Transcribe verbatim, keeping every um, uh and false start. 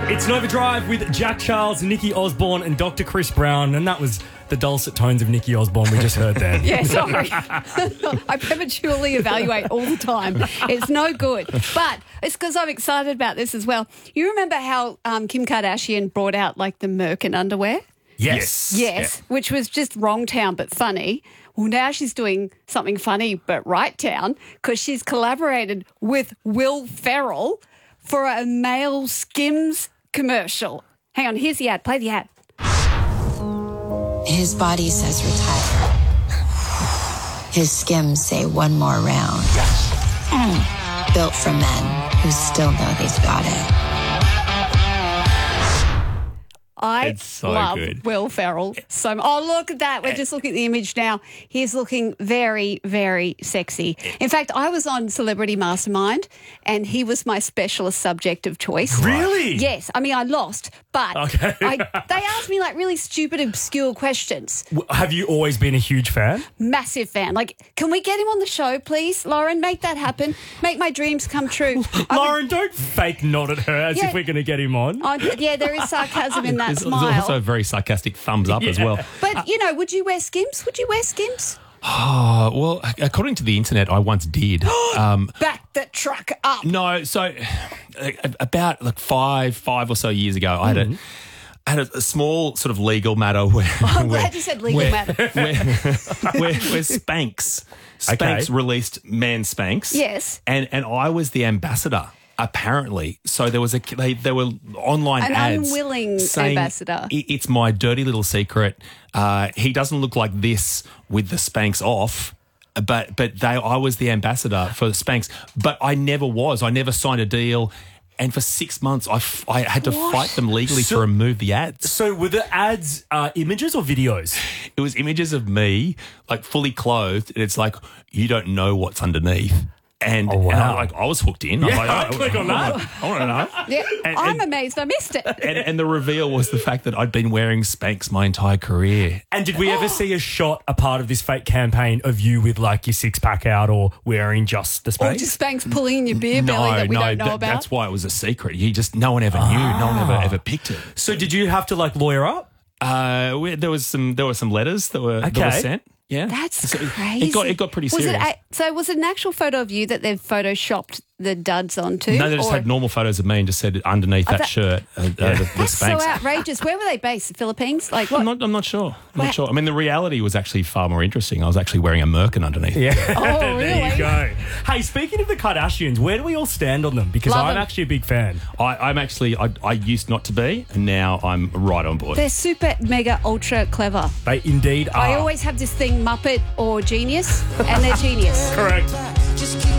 It's Nova Drive with Jack Charles, Nikki Osborne and Doctor Chris Brown, and that was the dulcet tones of Nikki Osborne we just heard there. Yeah, sorry. I prematurely evaluate all the time. It's no good. But it's because I'm excited about this as well. You remember how um, Kim Kardashian brought out like the Merkin underwear? Yes. Yes, yeah. Which was just wrong town but funny. Well, now she's doing something funny but right town because she's collaborated with Will Ferrell for a male Skims commercial. Hang on, here's the ad. Play the ad. His body says retire. His Skims say one more round. Mm. Built for men who still know they've got it. I It's so love good. Will Ferrell so much. Oh, look at that. We're just looking at the image now. He's looking very, very sexy. In fact, I was on Celebrity Mastermind and he was my specialist subject of choice. Really? Yes. I mean, I lost, but Okay. I, they asked me like really stupid, obscure questions. W- Have you always been a huge fan? Massive fan. Like, can we get him on the show, please? Lauren, make that happen. Make my dreams come true. I Lauren, would- don't fake nod at her as Yeah. if we're going to get him on. I, yeah, there is sarcasm in that There's, there's smile. also a very sarcastic thumbs up as Yeah. well. But, you know, would you wear Skims? Would you wear Skims? Oh, well, according to the internet, I once did. um, Back the truck up. no, so uh, about like five, five or so years ago, I had a. I had a, a small sort of legal matter where... I'm where, glad you said legal where, matter. Where, where, where Spanx, Spanx Okay. released Man Spanx. Yes. And, and I was the ambassador, apparently. So there was a... They, there were online An ads... unwilling saying, ambassador. "I- It's my dirty little secret. Uh, he doesn't look like this with the Spanx off. But but they, I was the ambassador for the Spanx. But I never was. I never signed a deal. And for six months, I, f- I had to What? fight them legally So- to remove the ads. So were the ads uh, images or videos? It was images of me, like fully clothed. And it's like, you don't know what's underneath. And, Oh, wow. and I, like, I was hooked in. I was Yeah, like, I'd click on that. I want to know. Yeah, And- I'm and- amazed I missed it. And, and the reveal was the fact that I'd been wearing Spanx my entire career. And did we ever see a shot, a part of this fake campaign of you with like your six pack out or wearing just the Or space? just Spanx pulling in your beer belly that we no, don't know that- about. that's why it was a secret. You just no one ever knew. No one ever ever picked it. So did you have to like lawyer up? Uh, we, there was some there were some letters that were, that were Okay. sent. Yeah, That's So it- crazy. It got it got pretty was serious. It a, so was it an actual photo of you that they've photoshopped the duds onto? no, they just or- had normal photos of me and just said underneath that, that- shirt, uh, uh, the, the That's so Spanx. outrageous. Where were they based? The Philippines? Like what? I'm not. I'm not sure. I'm Wow. not sure. I mean, the reality was actually far more interesting. I was actually wearing a merkin underneath. Yeah. Oh, there really? you go. Hey, speaking of the Kardashians, where do we all stand on them? Because Love I'm them. actually a big fan. I, I'm actually. I, I used not to be, and now I'm right on board. They're super, mega, ultra clever. They indeed are. I always have this thing, Muppet or Genius, and they're genius. Correct. Just keep